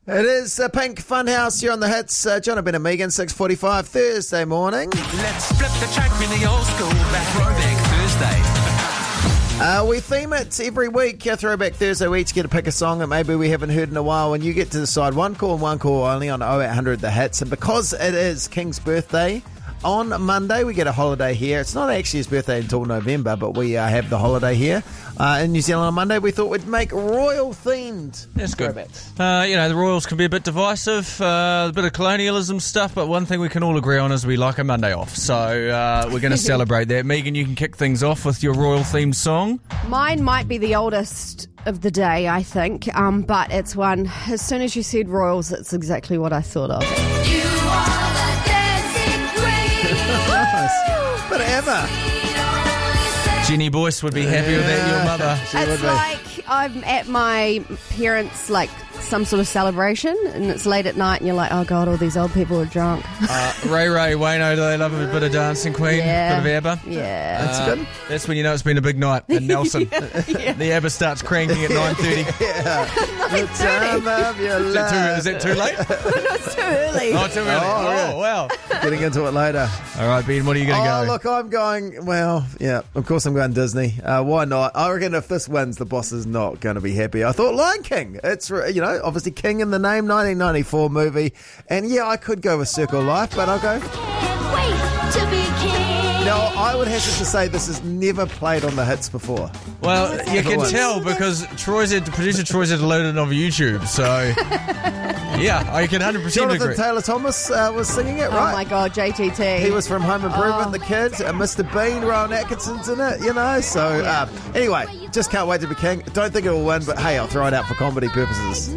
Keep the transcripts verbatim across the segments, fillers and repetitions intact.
It is uh, Pink Funhouse here on the hits. Uh, John Ben and Megan, six forty-five Thursday morning. Let's flip the track in the old school back. Throwback Thursday. Uh, we theme it every week. Uh, Throwback Thursday, we each get to pick a song that maybe we haven't heard in a while, and you get to decide one call and one call only on oh eight hundred The Hits. And because it is King's birthday on Monday, we get a holiday here. It's not actually his birthday until November, but we uh, have the holiday here uh, in New Zealand on Monday. We thought we'd make royal-themed That's good. throwbacks. Uh, you know, the Royals can be a bit divisive, uh, a bit of colonialism stuff, but one thing we can all agree on is we like a Monday off. So uh, we're going to celebrate that. Megan, you can kick things off with your royal-themed song. Mine might be the oldest of the day, I think, um, but it's one. As soon as you said Royals, it's exactly what I thought of. You are the dancing queen. Nice. But Emma. Jenny Boyce would be happy with that, your mother. She would It's be. like I'm at my parents' like some sort of celebration, and it's late at night, and you're like, oh god, all these old people are drunk. Uh, Ray Ray, Wayno, do they love a bit of Dancing Queen? Yeah. Bit of ABBA? Yeah, That's Uh, good. That's when you know it's been a big night in Nelson. The ABBA starts cranking at nine thirty. The time of your Is that too, life. is that too late? it's too early. Oh, too early. Oh, Oh, yeah. wow. Getting into it later. All right, Ben, what are you going to Oh, go? look, I'm going, well, yeah, of course I'm going Disney. Uh, why not? I reckon if this wins, the boss is not going to be happy. I thought Lion King. It's, you know, obviously King in the name, nineteen ninety-four movie. And yeah, I could go with Circle of Life, but I'll go. Can't wait to be king. No, I would hazard to say this has never played on the hits before. Well, you can Everyone. tell because Troy said, producer Troy said loaded it on YouTube. So, yeah, I can one hundred percent Jonathan agree. Taylor Thomas uh, was singing it, Oh right? my god, J T T. He was from Home Improvement, Oh. the kid, uh, Mister Bean, Rowan Atkinson's in it, you know. So, uh, anyway, just can't wait to be king. Don't think it will win, but hey, I'll throw it out for comedy purposes.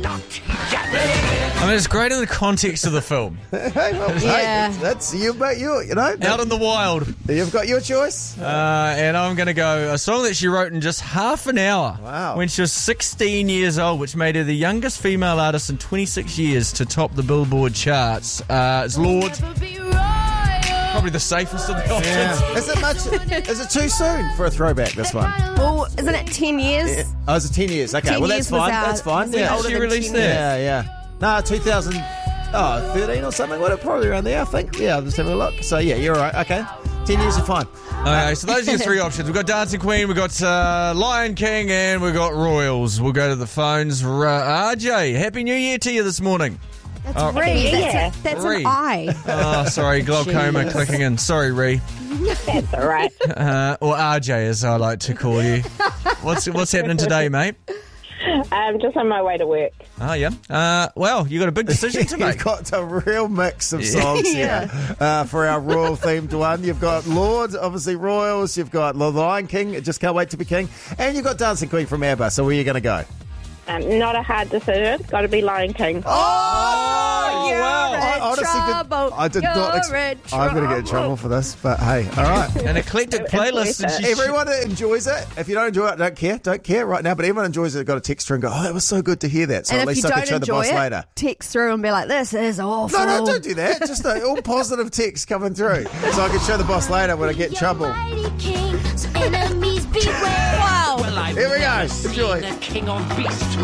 I mean, it's great in the context of the film. Hey, well, Yeah. hey, that's you, but you, you know. Out in the wild. You've got your choice. Uh, and I'm going to go a song that she wrote in just half an hour. Wow. When she was sixteen years old, which made her the youngest female artist in twenty-six years to top the Billboard charts. Uh, it's Lord, Never be royal. probably the safest of the options. Is it much? Is it too soon for a throwback? This one. Well, isn't it ten years? Yeah. Oh, is it ten years? Okay, ten well years that's was fine. our- That's fine. was it Yeah. older She than released ten that? years? Yeah, yeah. No, two thousand oh, thirteen or something. What? Probably around there, I think. Yeah, I'm just having a look. So yeah, you're right. Okay, ten years are fine. Okay, so those are your three options. We've got Dancing Queen, we've got uh, Lion King, and we've got Royals. We'll go to the phones. R- R J, Happy New Year to you this morning. That's Oh. Ree. That's, Yeah. a, that's Ree. an I. Oh, sorry, glaucoma Jeez. clicking in. Sorry, Ree. That's all right. Uh, or R J, as I like to call you. What's what's happening today, mate? I'm just on my way to work. Oh, yeah. Uh, well, you got a big decision to make. You've got a real mix of songs Yeah. here uh, for our royal themed one. You've got Lord, obviously Royals. You've got The Lion King, Just Can't Wait to Be King, and you've got Dancing Queen from ABBA. So where are you going to go? Um, not a hard decision. Got to be Lion King. Oh, you're wow. in I honestly trouble. did, I did not. Ex- You're in I'm going to get in trouble. trouble for this, but hey, all right. An eclectic playlist. And she, Everyone that enjoys it. If you don't enjoy it, don't care. Don't care right now. But everyone enjoys it. Got a text through and go, "Oh, that was so good to hear that." So And at if least you I can don't show the enjoy boss it, later. text through and be like, this is awful. No, no, don't do that. Just uh, all positive text coming through, so I can show the boss later when I get in trouble. Mighty king, so enemies beware. Wow. Well, I've Here we go. never Enjoy. seen a king on beast